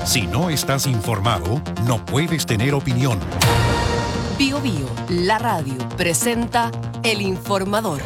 Si no estás informado, no puedes tener opinión. Bio Bio, la radio, presenta El Informador.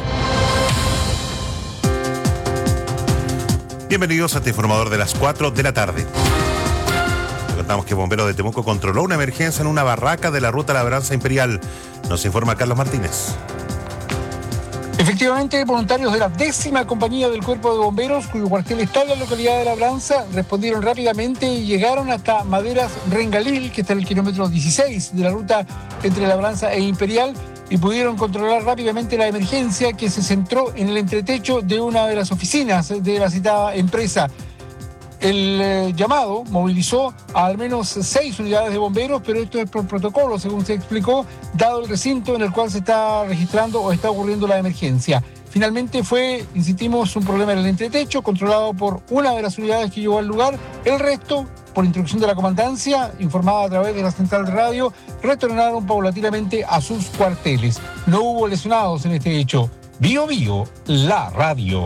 Bienvenidos a este informador de las 4 de la tarde. Le contamos que Bomberos de Temuco controló una emergencia en una barraca de la ruta Labranza Imperial. Nos informa Carlos Martínez. Efectivamente, voluntarios de la 10ª compañía del Cuerpo de Bomberos, cuyo cuartel está en la localidad de Labranza, respondieron rápidamente y llegaron hasta Maderas Rengalil, que está en el kilómetro 16 de la ruta entre Labranza e Imperial, y pudieron controlar rápidamente la emergencia, que se centró en el entretecho de una de las oficinas de la citada empresa. El llamado movilizó a al menos 6 unidades de bomberos, pero esto es por protocolo, según se explicó, dado el recinto en el cual se está registrando o está ocurriendo la emergencia. Finalmente fue, insistimos, un problema en el entretecho, controlado por una de las unidades que llegó al lugar. El resto, por instrucción de la comandancia, informada a través de la central de radio, retornaron paulatinamente a sus cuarteles. No hubo lesionados en este hecho. Bio Bio, la radio.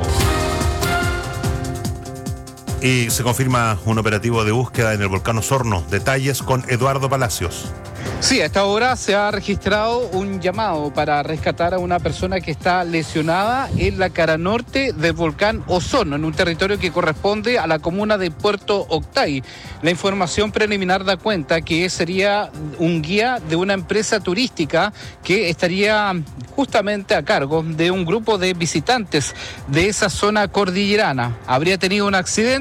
Y se confirma un operativo de búsqueda en el volcán Osorno. Detalles con Eduardo Palacios. Sí, a esta hora se ha registrado un llamado para rescatar a una persona que está lesionada en la cara norte del volcán Osorno, en un territorio que corresponde a la comuna de Puerto Octay. La información preliminar da cuenta que sería un guía de una empresa turística que estaría justamente a cargo de un grupo de visitantes de esa zona cordillerana. Habría tenido un accidente